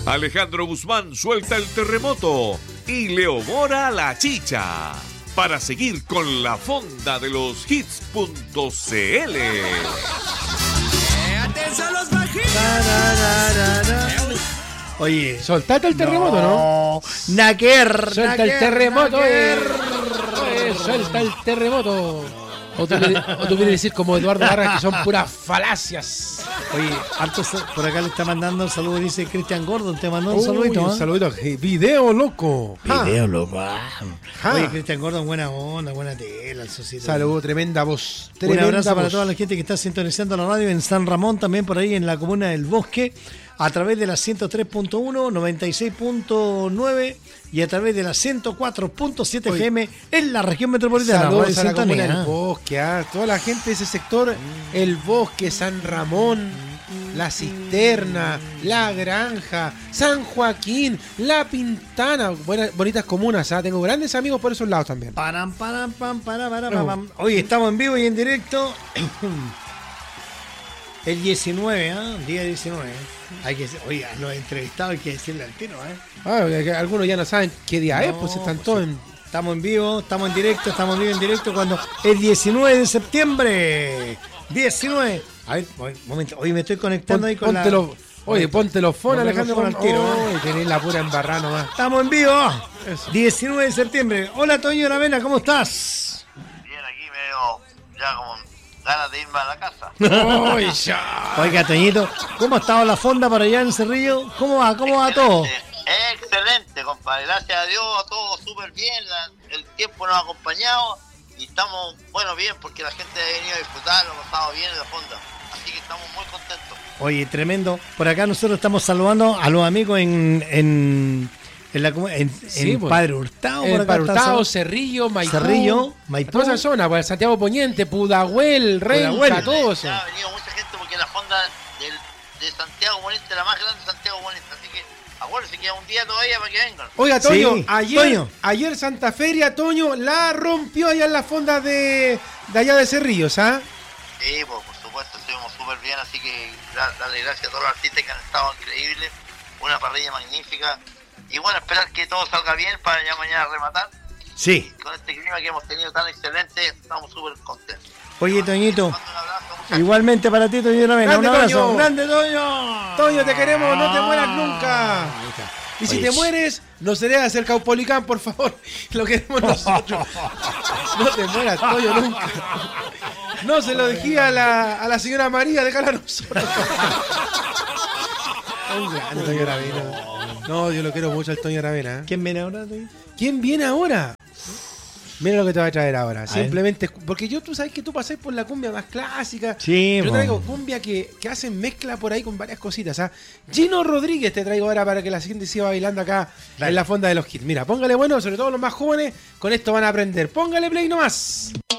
Alejandro Guzmán suelta el terremoto y Leo Mora la chicha. Para seguir con la fonda de los hits.cl. ¡Atención los bajitos! Oye, soltate el terremoto, ¿no? Naquer. Suelta el terremoto. Suelta el terremoto. O tú quieres decir como Eduardo Vargas que son puras falacias. Oye, hartos por acá le está mandando un saludo, dice Cristian Gordon, te mandó un saludito. Un saludito. Video loco. Video loco. Oye, Cristian Gordon, buena onda, buena tela, el socito. Saludo, tremenda voz. Un abrazo para toda la gente que está sintonizando la radio en San Ramón, también por ahí en la comuna del Bosque, a través de la 103.1, 96.9 y a través de la 104.7 FM en la región metropolitana. Saludos a la comuna del Bosque, toda la gente de ese sector, el Bosque, San Ramón, La Cisterna, La Granja, San Joaquín, La Pintana, bonitas comunas, tengo grandes amigos por esos lados también. Hoy estamos en vivo y en directo. El 19, día 19. Hay que, oye, a los entrevistados hay que decirle al tiro, Algunos ya no saben qué día es, pues están todos en... Estamos en vivo, estamos en directo, cuando el 19 de septiembre. 19. A ver, momento, hoy me estoy conectando ahí con ponte los fonos, Alejandro, al tiro. Tenés la pura embarrada nomás. Estamos en vivo. Eso. 19 de septiembre. Hola, Toño Aravena, ¿cómo estás? Bien, aquí medio ya como ganas de irme a la casa. Oiga, Toñito, ¿cómo ha estado la fonda para allá en Cerrillo? ¿Cómo va todo? Excelente, compadre. Gracias a Dios, todo súper bien. El tiempo nos ha acompañado y estamos, bien, porque la gente ha venido a disfrutar, lo ha pasado bien en la fonda. Así que estamos muy contentos. Oye, tremendo. Por acá nosotros estamos saludando a los amigos en Padre Hurtado, por acá Padre Hurtado, Cerrillo, Maipú. Toda esa zona, pues, Santiago Poniente, Pudahuel, Renca, todo eso. Ha venido mucha gente porque la fonda de Santiago Poniente es la más grande de Santiago Poniente, así que acuérdense, queda un día todavía para que vengan. Oiga, Toño, ayer Santa Feria, Toño, la rompió allá en la fonda de allá de Cerrillos, Sí, pues, por supuesto, estuvimos súper bien, así que darle gracias a todos los artistas que han estado increíbles, una parrilla magnífica. Y bueno, esperar que todo salga bien para ya mañana rematar. Sí. Con este clima que hemos tenido tan excelente, estamos súper contentos. Oye, Toñito, igualmente para ti, Toño Aravena, un abrazo. ¡Grande, Toño! Toño, te queremos, no te mueras nunca. Y si te mueres, no seré hacer Caupolicán, por favor. Lo queremos nosotros. No te mueras, Toño, nunca. No se lo dejé a la señora María, déjala a nosotros. Un grande Toño Aravena. No, yo lo quiero mucho al Toño Aravena. ¿Quién viene ahora, Toño? ¿Quién viene ahora? Mira lo que te voy a traer ahora. Simplemente, porque tú sabes que tú pasás por la cumbia más clásica. Sí, yo traigo cumbia que hacen mezcla por ahí con varias cositas. Gino Rodríguez te traigo ahora para que la gente siga bailando acá en la fonda de los hits. Mira, póngale bueno, sobre todo los más jóvenes, con esto van a aprender. Póngale play nomás.